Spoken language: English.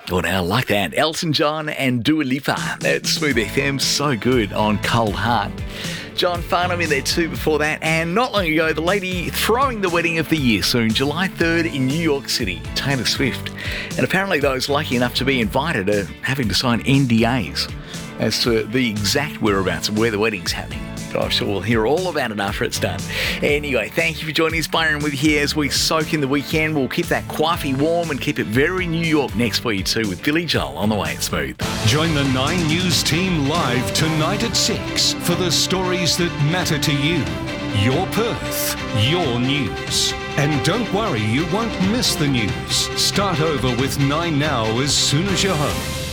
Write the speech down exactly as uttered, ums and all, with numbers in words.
Oh, now, like that. Elton John and Dua Lipa. That's Smooth F M. So good on Cold Heart. John Farnham in there too before that. And not long ago, the lady throwing the wedding of the year soon, July third in New York City, Taylor Swift. And apparently those lucky enough to be invited are having to sign N D As as to the exact whereabouts of where the wedding's happening. But I'm sure we'll hear all about it after it's done. Anyway, thank you for joining us, Byron, with you here as we soak in the weekend. We'll keep that coffee warm and keep it very New York next for you too with Billy Joel on the way at Smooth. Join the Nine News team live tonight at six for the stories that matter to you. Your Perth, your news. And don't worry, you won't miss the news. Start over with Nine Now as soon as you're home.